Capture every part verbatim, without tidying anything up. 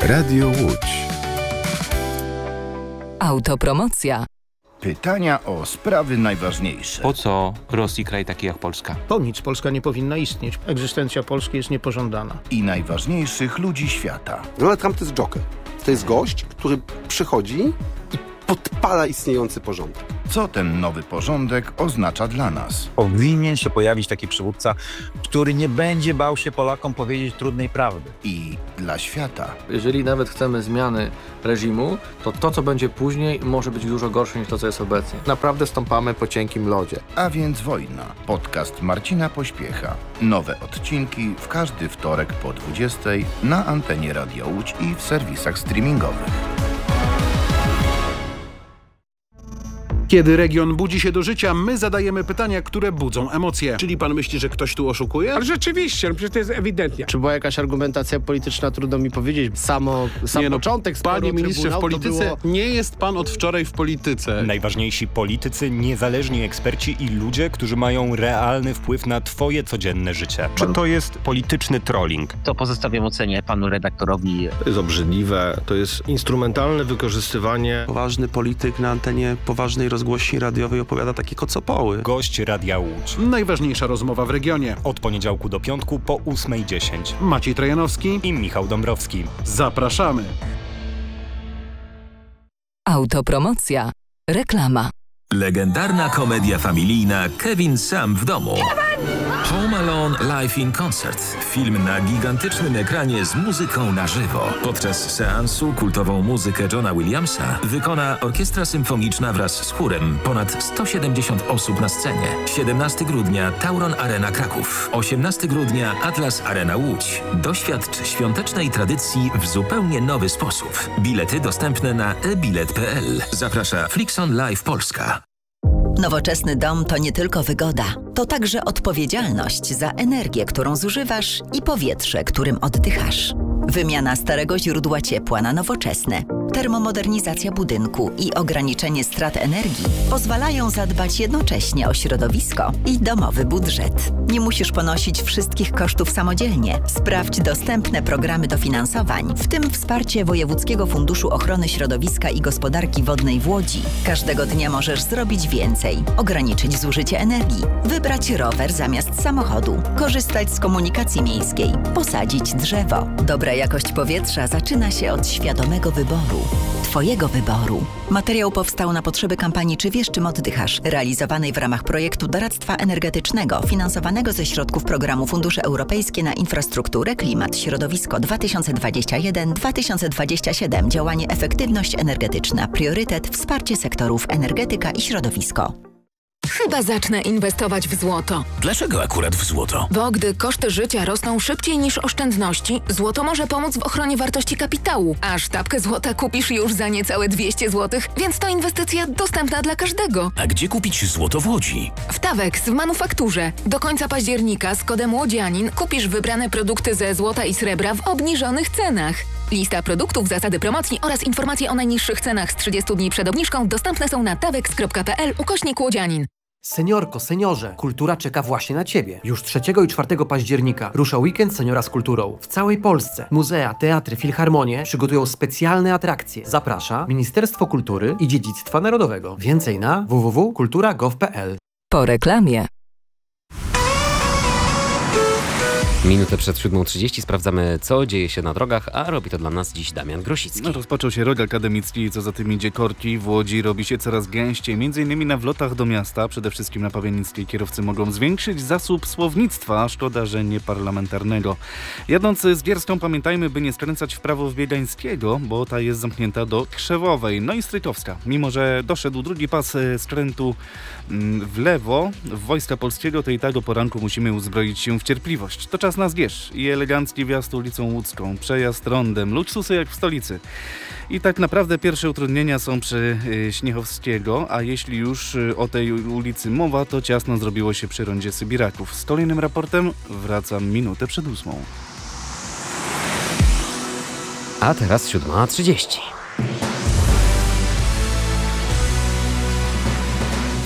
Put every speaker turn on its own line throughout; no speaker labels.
Radio Łódź.
Autopromocja.
Pytania o sprawy najważniejsze.
Po co Rosji kraj taki jak Polska?
Po nic Polska nie powinna istnieć. Egzystencja Polski jest niepożądana.
I najważniejszych ludzi świata.
Donald Trump to jest joker. To jest gość, który przychodzi i podpala istniejący porządek.
Co ten nowy porządek oznacza dla nas?
Powinien się pojawić taki przywódca, który nie będzie bał się Polakom powiedzieć trudnej prawdy.
I dla świata.
Jeżeli nawet chcemy zmiany reżimu, to to, co będzie później, może być dużo gorsze niż to, co jest obecnie.
Naprawdę stąpamy po cienkim lodzie.
A więc wojna. Podcast Marcina Pośpiecha. Nowe odcinki w każdy wtorek po dwudziestej na antenie Radia Łódź i w serwisach streamingowych.
Kiedy region budzi się do życia, my zadajemy pytania, które budzą emocje.
Czyli pan myśli, że ktoś tu oszukuje?
Ale rzeczywiście, no przecież to jest ewidentnie.
Czy była jakaś argumentacja polityczna, trudno mi powiedzieć. Samo, sam
nie no,
początek sporu
Panie ministrze, w polityce
było...
nie jest pan od wczoraj w polityce.
Najważniejsi politycy, niezależni eksperci i ludzie, którzy mają realny wpływ na twoje codzienne życie. Czy to jest polityczny trolling?
To pozostawiam ocenie panu redaktorowi.
To jest obrzydliwe, to jest instrumentalne wykorzystywanie.
Poważny polityk na antenie poważnej rozgłośni radiowej opowiada takie kocopoły.
Gość Radia Łódź.
Najważniejsza rozmowa w regionie.
Od poniedziałku do piątku po ósmej dziesięć.
Maciej Trojanowski
i Michał Dąbrowski.
Zapraszamy.
Autopromocja. Reklama.
Legendarna komedia familijna Kevin sam w domu. Home Alone Live in Concert. Film na gigantycznym ekranie z muzyką na żywo. Podczas seansu kultową muzykę Johna Williamsa wykona orkiestra symfoniczna wraz z chórem. Ponad sto siedemdziesiąt osób na scenie. siedemnastego grudnia Tauron Arena Kraków. osiemnastego grudnia Atlas Arena Łódź. Doświadcz świątecznej tradycji w zupełnie nowy sposób. Bilety dostępne na e bilet kropka p l. Zaprasza Flixon Live Polska.
Nowoczesny dom to nie tylko wygoda, to także odpowiedzialność za energię, którą zużywasz i powietrze, którym oddychasz. Wymiana starego źródła ciepła na nowoczesne, termomodernizacja budynku i ograniczenie strat energii pozwalają zadbać jednocześnie o środowisko i domowy budżet. Nie musisz ponosić wszystkich kosztów samodzielnie. Sprawdź dostępne programy dofinansowań, w tym wsparcie Wojewódzkiego Funduszu Ochrony Środowiska i Gospodarki Wodnej w Łodzi. Każdego dnia możesz zrobić więcej, ograniczyć zużycie energii, wybrać rower zamiast samochodu, korzystać z komunikacji miejskiej, posadzić drzewo. Dobra jakość powietrza zaczyna się od świadomego wyboru. Twojego wyboru. Materiał powstał na potrzeby kampanii Czy wiesz, czym oddychasz? Realizowanej w ramach projektu doradztwa energetycznego finansowanego ze środków programu Fundusze Europejskie na infrastrukturę, klimat, środowisko dwa tysiące dwadzieścia jeden do dwa tysiące dwadzieścia siedem. Działanie efektywność energetyczna. Priorytet wsparcie sektorów energetyka i środowisko.
Chyba zacznę inwestować w złoto.
Dlaczego akurat w złoto?
Bo gdy koszty życia rosną szybciej niż oszczędności, złoto może pomóc w ochronie wartości kapitału. A sztabkę złota kupisz już za niecałe dwieście złotych, więc to inwestycja dostępna dla każdego.
A gdzie kupić złoto w Łodzi?
W Tawex w manufakturze. Do końca października z kodem Łodzianin kupisz wybrane produkty ze złota i srebra w obniżonych cenach. Lista produktów, zasady promocji oraz informacje o najniższych cenach z trzydziestu dni przed obniżką dostępne są na tawex kropka p l ukośnik Łodzianin.
Seniorko, seniorze, kultura czeka właśnie na Ciebie. Już trzeciego i czwartego października rusza weekend Seniora z kulturą. W całej Polsce muzea, teatry, filharmonie przygotują specjalne atrakcje. Zaprasza Ministerstwo Kultury i Dziedzictwa Narodowego. Więcej na w w w kropka kultura kropka gov kropka p l.
Po reklamie.
Minutę przed siódmą trzydzieści sprawdzamy, co dzieje się na drogach, a robi to dla nas dziś Damian Grosicki.
No, rozpoczął się rok akademicki, co za tym idzie korki. W Łodzi robi się coraz gęściej, między innymi na wlotach do miasta. Przede wszystkim na Pawianickiej kierowcy mogą zwiększyć zasób słownictwa, szkoda, że nie parlamentarnego. Jadąc z Bierską pamiętajmy, by nie skręcać w prawo w Biegańskiego, bo ta jest zamknięta do Krzewowej. No i Strykowska. Mimo że doszedł drugi pas skrętu w lewo w Wojska Polskiego, to i tak do poranku musimy uzbroić się w cierpliwość. To czas na Zgierz i elegancki wjazd ulicą Łódzką, przejazd rondem, luksusy jak w stolicy. I tak naprawdę pierwsze utrudnienia są przy y, Śniechowskiego, a jeśli już y, o tej ulicy mowa, to ciasno zrobiło się przy rondzie Sybiraków. Z kolejnym raportem wracam minutę przed ósmą.
A teraz siódma trzydzieści.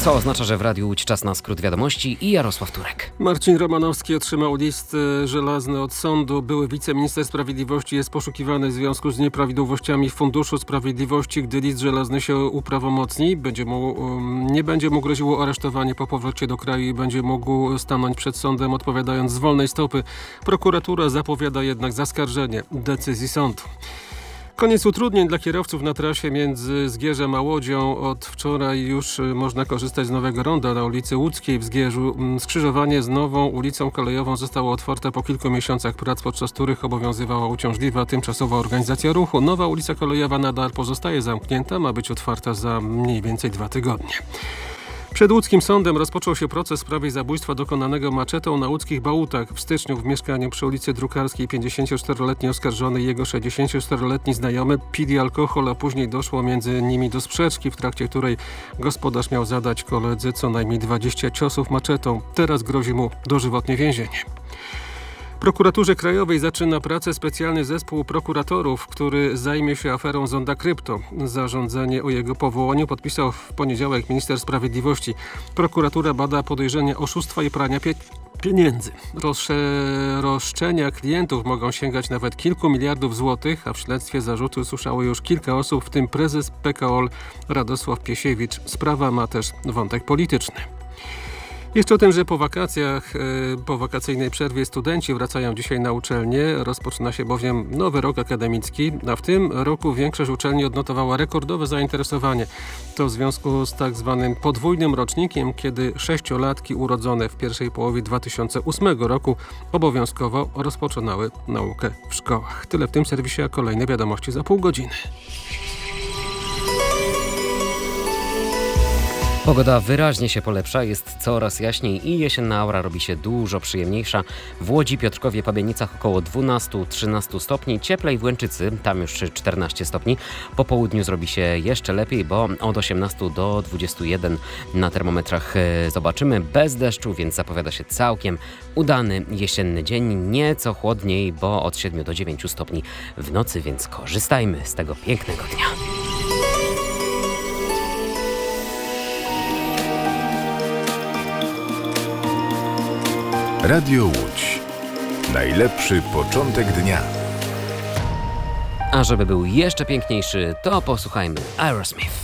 co oznacza, że w Radiu Łódź czas na skrót wiadomości i Jarosław Turek.
Marcin Romanowski otrzymał list żelazny od sądu. Były wiceminister sprawiedliwości jest poszukiwany w związku z nieprawidłowościami w Funduszu Sprawiedliwości. Gdy list żelazny się uprawomocni, będzie mu, nie będzie mu groziło aresztowanie po powrocie do kraju i będzie mógł stanąć przed sądem, odpowiadając z wolnej stopy. Prokuratura zapowiada jednak zaskarżenie decyzji sądu. Koniec utrudnień dla kierowców na trasie między Zgierzem a Łodzią. Od wczoraj już można korzystać z nowego ronda na ulicy Łódzkiej w Zgierzu. Skrzyżowanie z nową ulicą kolejową zostało otwarte po kilku miesiącach prac, podczas których obowiązywała uciążliwa tymczasowa organizacja ruchu. Nowa ulica kolejowa nadal pozostaje zamknięta, ma być otwarta za mniej więcej dwa tygodnie. Przed łódzkim sądem rozpoczął się proces w sprawie zabójstwa dokonanego maczetą na łódzkich Bałutach. W styczniu w mieszkaniu przy ulicy Drukarskiej pięćdziesięcioczteroletni oskarżony i jego sześćdziesięcioczteroletni znajomy pili alkohol, a później doszło między nimi do sprzeczki, w trakcie której gospodarz miał zadać koledze co najmniej dwadzieścia ciosów maczetą. Teraz grozi mu dożywotnie więzienie. W Prokuraturze Krajowej zaczyna pracę specjalny zespół prokuratorów, który zajmie się aferą Zonda Krypto. Zarządzenie o jego powołaniu podpisał w poniedziałek minister sprawiedliwości. Prokuratura bada podejrzenie oszustwa i prania pie pieniędzy. Rozsze roszczenia klientów mogą sięgać nawet kilku miliardów złotych, a w śledztwie zarzuty usłyszało już kilka osób, w tym prezes P K O L Radosław Piesiewicz. Sprawa ma też wątek polityczny. Jeszcze o tym, że po wakacjach, po wakacyjnej przerwie studenci wracają dzisiaj na uczelnię. Rozpoczyna się bowiem nowy rok akademicki, a w tym roku większość uczelni odnotowała rekordowe zainteresowanie. To w związku z tak zwanym podwójnym rocznikiem, kiedy sześciolatki urodzone w pierwszej połowie dwa tysiące ósmego roku obowiązkowo rozpoczynały naukę w szkołach. Tyle w tym serwisie, a kolejne wiadomości za pół godziny.
Pogoda wyraźnie się polepsza, jest coraz jaśniej i jesienna aura robi się dużo przyjemniejsza. W Łodzi, Piotrkowie, Pabienicach około dwanaście do trzynastu stopni, cieplej w Łęczycy, tam już czternaście stopni. Po południu zrobi się jeszcze lepiej, bo od osiemnastu do dwudziestu jeden na termometrach zobaczymy. Bez deszczu, więc zapowiada się całkiem udany jesienny dzień. Nieco chłodniej, bo od siedmiu do dziewięciu stopni w nocy, więc korzystajmy z tego pięknego dnia.
Radio Łódź. Najlepszy początek dnia.
A żeby był jeszcze piękniejszy, to posłuchajmy Aerosmith.